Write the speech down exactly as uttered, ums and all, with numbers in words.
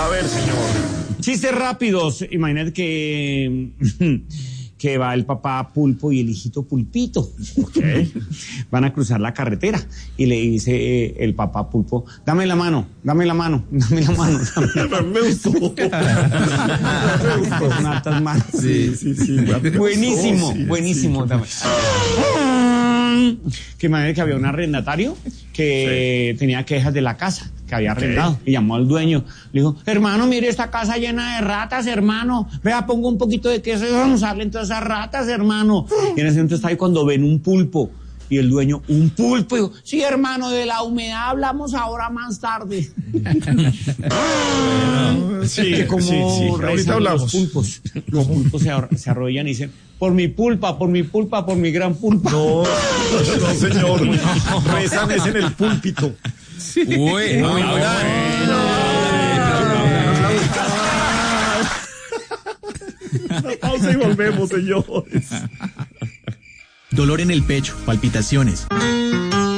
ver, señor. Chistes rápidos. Imagínate que, que va el papá Pulpo y el hijito Pulpito. Okay. Van a cruzar la carretera y le dice eh, el papá Pulpo, dame la mano, dame la mano, dame la mano. Dame la mano. Me gustó. Me gustó. Con altas manos. Sí, sí, sí. Buenísimo, Sí, buenísimo. sí. Que imagínate que había un arrendatario que sí. tenía quejas de la casa que había arrendado okay. y llamó al dueño. Le dijo, hermano, mire esta casa llena de ratas, hermano. Vea, pongo un poquito de queso y vamos a darle entonces a ratas, hermano. Y en ese momento está ahí cuando ven un pulpo. Y el dueño, un pulpo. Y dijo, sí, hermano, de la humedad hablamos ahora más tarde. Sí, que como sí, sí. Ahorita hablamos. Los pulpos, los pulpos se, ar- se arrodillan y dicen, por mi pulpa, por mi pulpa, por mi gran pulpa. No, no, señor. Rezan es en el púlpito. Sí. Uy, no, no, no. Una pausa y volvemos, señores. Dolor en el pecho, palpitaciones,